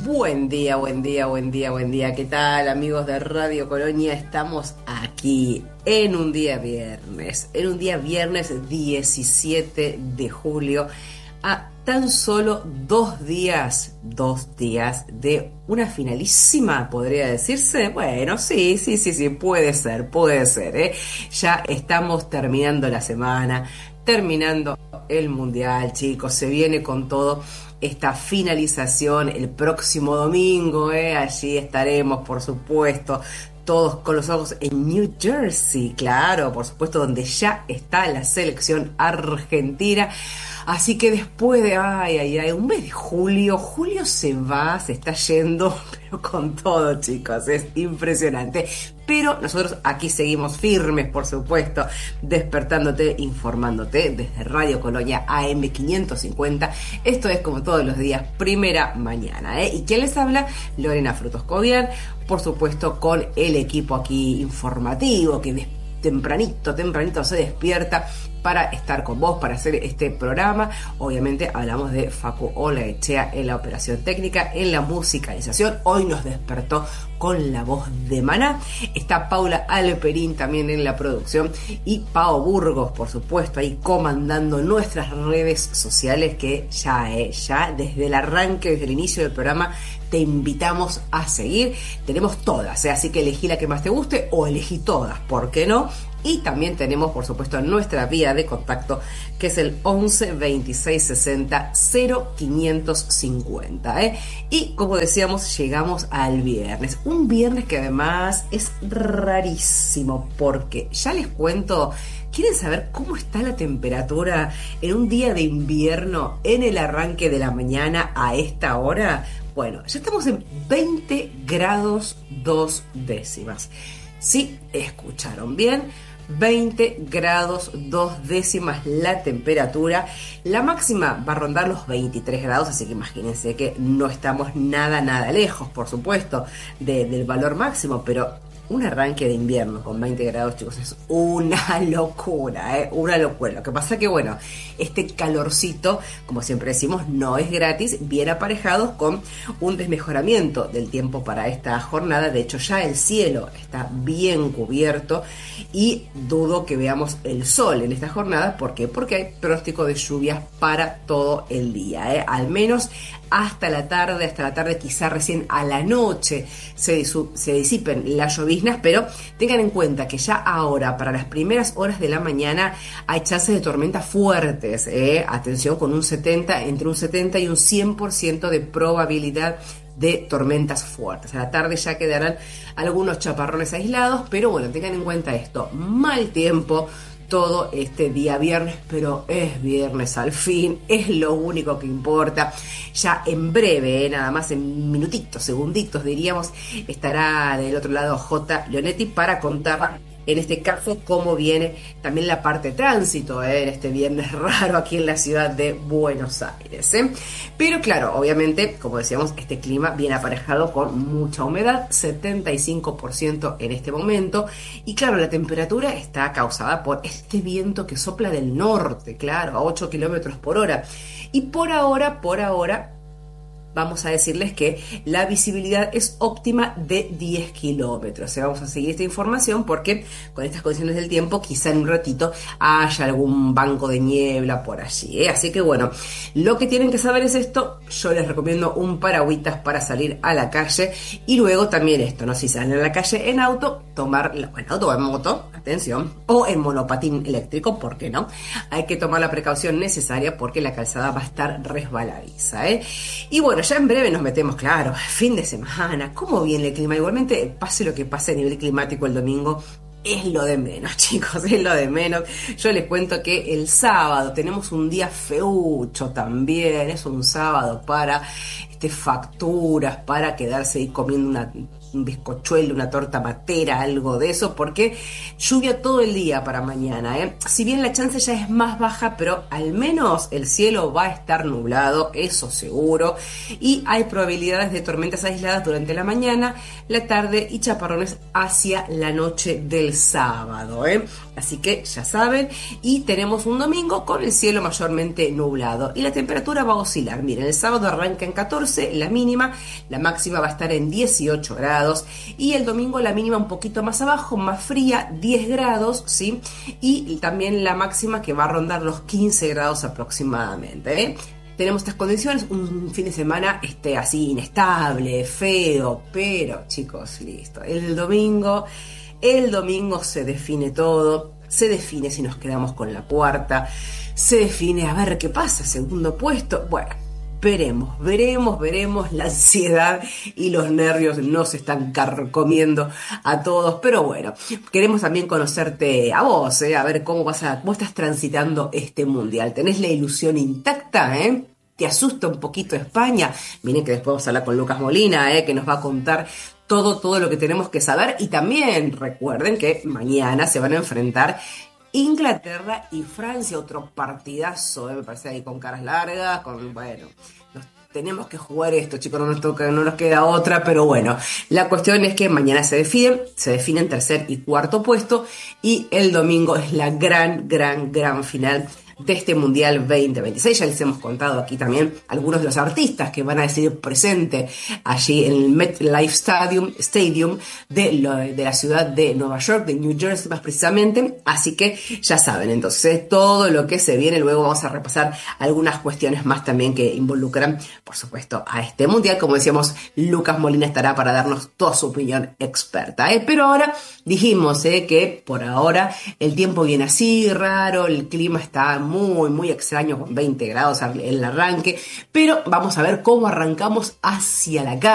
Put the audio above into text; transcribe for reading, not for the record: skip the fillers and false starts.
Buen día, buen día, buen día, buen día. ¿Qué tal, amigos de Radio Colonia? Estamos aquí en un día viernes 17 de julio, a tan solo dos días de una finalísima, podría decirse. Bueno, sí, puede ser, ¿eh? Ya estamos terminando la semana, terminando el mundial, chicos, se viene con todo esta finalización el próximo domingo, allí estaremos, por supuesto, todos con los ojos en New Jersey, claro, por supuesto, donde ya está la selección argentina. Así que después de, un mes de julio se va, se está yendo, pero con todo, chicos, es impresionante. Pero nosotros aquí seguimos firmes, por supuesto, despertándote, informándote desde Radio Colonia AM 550. Esto es como todos los días, primera mañana, ¿eh? ¿Y quién les habla? Lorena Frutos Cobian, por supuesto, con el equipo aquí informativo que tempranito se despierta para estar con vos, para hacer este programa. Obviamente hablamos de Facu Olaechea en la operación técnica, en la musicalización. Hoy nos despertó con la voz de Maná. Está Paula Alperín también en la producción y Pao Burgos, por supuesto, ahí comandando nuestras redes sociales que ya desde el arranque, desde el inicio del programa, te invitamos a seguir. Tenemos todas, así que elegí la que más te guste o elegí todas, ¿por qué no? Y también tenemos, por supuesto, nuestra vía de contacto, que es el 11 26 60 0550. Y como decíamos, llegamos al viernes. Un viernes que además es rarísimo, porque ya les cuento. ¿Quieren saber cómo está la temperatura en un día de invierno en el arranque de la mañana a esta hora? Bueno, ya estamos en 20 grados 2 décimas. Sí, escucharon bien. 20 grados 2 décimas la temperatura. La máxima va a rondar los 23 grados, así que imagínense que no estamos nada lejos, por supuesto, del valor máximo, pero un arranque de invierno con 20 grados, chicos, es una locura, una locura. Lo que pasa que, bueno, este calorcito, como siempre decimos, no es gratis, viene aparejado con un desmejoramiento del tiempo para esta jornada. De hecho, ya el cielo está bien cubierto y dudo que veamos el sol en esta jornada. ¿Por qué? Porque hay pronóstico de lluvias para todo el día, al menos hasta la tarde, quizá recién a la noche se disipen las lloviznas, pero tengan en cuenta que ya ahora, para las primeras horas de la mañana, hay chances de tormentas fuertes, atención, con entre un 70 y un 100% de probabilidad de tormentas fuertes. A la tarde ya quedarán algunos chaparrones aislados, pero bueno, tengan en cuenta esto: mal tiempo todo este día viernes, pero es viernes al fin, es lo único que importa. Ya en breve, nada más en minutitos, segunditos diríamos, estará del otro lado J. Leonetti para contar, en este caso, cómo viene también la parte de tránsito, en este viernes raro aquí en la ciudad de Buenos Aires. Pero claro, obviamente, como decíamos, este clima viene aparejado con mucha humedad, 75% en este momento. Y claro, la temperatura está causada por este viento que sopla del norte, claro, a 8 kilómetros por hora. Y por ahora, vamos a decirles que la visibilidad es óptima de 10 kilómetros. Vamos a seguir esta información porque con estas condiciones del tiempo quizá en un ratito haya algún banco de niebla por allí, Así que bueno, lo que tienen que saber es esto. Yo les recomiendo un paragüitas para salir a la calle, y luego también esto, ¿no? Si salen a la calle en auto, en auto o en moto, atención, o en monopatín eléctrico, ¿por qué no? Hay que tomar la precaución necesaria porque la calzada va a estar resbaladiza, Y bueno, ya en breve nos metemos, claro, fin de semana. ¿Cómo viene el clima? Igualmente, pase lo que pase a nivel climático el domingo, es lo de menos, chicos, es lo de menos. Yo les cuento que el sábado tenemos un día feucho también. Es un sábado para facturas, para quedarse ahí comiendo un bizcochuelo, una torta matera, algo de eso, porque lluvia todo el día para mañana, ¿eh? Si bien la chance ya es más baja, pero al menos el cielo va a estar nublado, eso seguro, y hay probabilidades de tormentas aisladas durante la mañana, la tarde y chaparrones hacia la noche del sábado, ¿eh? Así que ya saben, y tenemos un domingo con el cielo mayormente nublado y la temperatura va a oscilar. Miren, el sábado arranca en 14, la mínima, la máxima va a estar en 18 grados y el domingo la mínima un poquito más abajo, más fría, 10 grados, ¿sí? Y también la máxima que va a rondar los 15 grados aproximadamente, ¿eh? Tenemos estas condiciones, un fin de semana así inestable, feo, pero chicos, listo. El domingo se define todo, se define si nos quedamos con la cuarta, se define a ver qué pasa, segundo puesto, bueno, veremos, la ansiedad y los nervios nos están carcomiendo a todos, pero bueno, queremos también conocerte a vos, a ver cómo estás transitando este mundial, ¿tenés la ilusión intacta, ¿Te asusta un poquito España? Miren que después vamos a hablar con Lucas Molina, que nos va a contar todo lo que tenemos que saber. Y también recuerden que mañana se van a enfrentar Inglaterra y Francia, otro partidazo, me parece ahí con caras largas, tenemos que jugar esto, chicos, no nos queda otra, pero bueno, la cuestión es que mañana se definen tercer y cuarto puesto, y el domingo es la gran final de este Mundial 2026. Ya les hemos contado aquí también algunos de los artistas que van a decir presente allí en el MetLife Stadium de la ciudad de Nueva York, de New Jersey más precisamente, así que ya saben, entonces todo lo que se viene, luego vamos a repasar algunas cuestiones más también que involucran, por supuesto, a este Mundial. Como decíamos, Lucas Molina estará para darnos toda su opinión experta, pero ahora dijimos que por ahora el tiempo viene así, raro, el clima está muy extraño con 20 grados el arranque, pero vamos a ver cómo arrancamos hacia la casa.